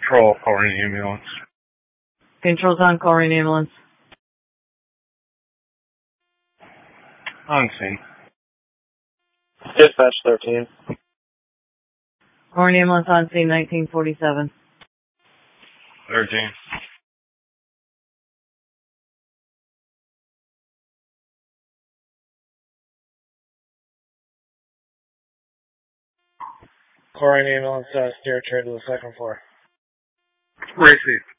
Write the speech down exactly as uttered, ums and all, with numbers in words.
Control, calling ambulance. Control's on, calling ambulance. On scene. Dispatch thirteen. Calling ambulance on scene, nineteen forty-seven. thirteen. Calling ambulance, uh, steer train to the second floor. Racing.